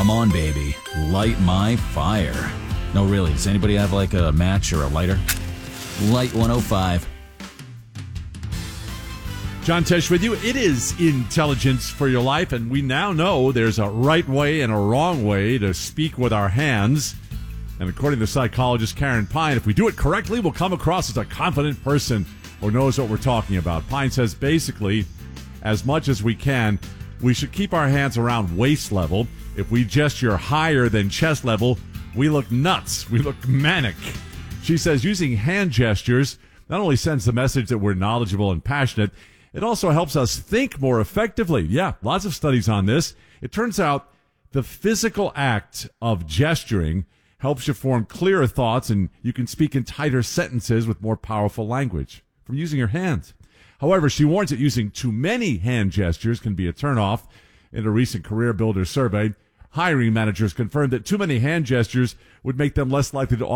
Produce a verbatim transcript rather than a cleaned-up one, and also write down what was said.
Come on, baby. Light my fire. No, really. Does anybody have like a match or a lighter? Light one oh five. John Tesh with you. It is Intelligence for Your Life, and we now know there's a right way and a wrong way to speak with our hands. And according to psychologist Karen Pine, if we do it correctly, we'll come across as a confident person who knows what we're talking about. Pine says basically, as much as we can, we should keep our hands around waist level. If we gesture higher than chest level, we look nuts. We look manic. She says using hand gestures not only sends the message that we're knowledgeable and passionate, it also helps us think more effectively. Yeah, lots of studies on this. It turns out the physical act of gesturing helps you form clearer thoughts, and you can speak in tighter sentences with more powerful language from using your hands. However, she warns that using too many hand gestures can be a turnoff. In a recent Career Builder survey, hiring managers confirmed that too many hand gestures would make them less likely to